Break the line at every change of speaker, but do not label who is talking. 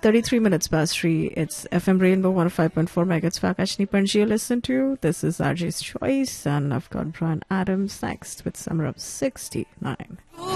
33 minutes past 3. It's FM Rainbow 105.4 megahertz for Akashni Panji you listen to. This is RJ's Choice, and I've got Brian Adams next with Summer of 69.